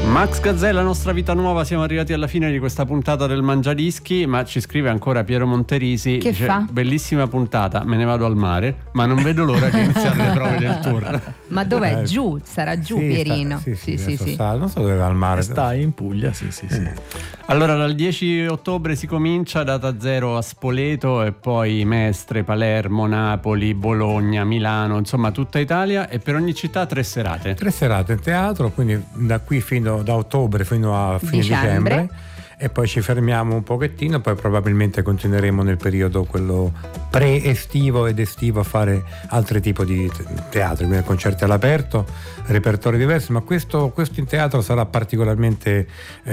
Max Gazzè, La nostra vita nuova, siamo arrivati alla fine di questa puntata del Mangiadischi, ma ci scrive ancora Piero Monterisi, che dice, fa? bellissima puntata, me ne vado al mare, ma non vedo l'ora di iniziare le prove del tour. Ma dov'è? Giù? Sarà giù, sì, Pierino? Sì. Non so dove va al mare. Sta in Puglia, sì. Allora, dal 10 ottobre si comincia, data zero a Spoleto e poi Mestre, Palermo, Napoli, Bologna, Milano, insomma tutta Italia, e per ogni città 3 serate. 3 serate in teatro, quindi da ottobre fino a fine dicembre. E poi ci fermiamo un pochettino, poi probabilmente continueremo nel periodo quello pre-estivo ed estivo a fare altri tipi di teatro, quindi concerti all'aperto, repertori diversi, ma questo in teatro sarà particolarmente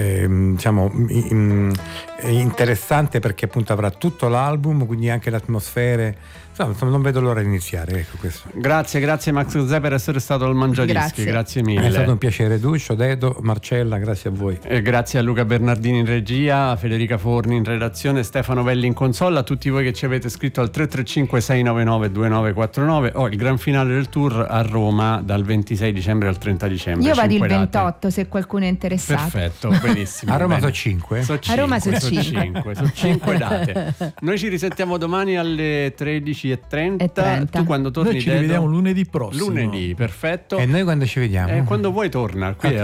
interessante, perché appunto avrà tutto l'album, quindi anche le atmosfere. Insomma, non vedo l'ora di iniziare, ecco questo. Grazie Max Gazzè per essere stato al Mangiadischi, grazie mille. È stato un piacere. Duccio, Dedo, Marcella, grazie a voi. E grazie a Luca Bernardini in regia, a Federica Forni in redazione, Stefano Velli in console, a tutti voi che ci avete scritto al 335 699 2949. Il gran finale del tour a Roma dal 26 dicembre al 30 dicembre. Io vado il 28 date. Se qualcuno è interessato. Perfetto, benissimo. A Roma sono 5. A Roma sono 5. Sono 5 date. Noi ci risentiamo domani alle 13:30. Tu quando torni? Noi ci rivediamo lunedì prossimo. Lunedì, perfetto. E noi quando ci vediamo? Quando vuoi torna. Qui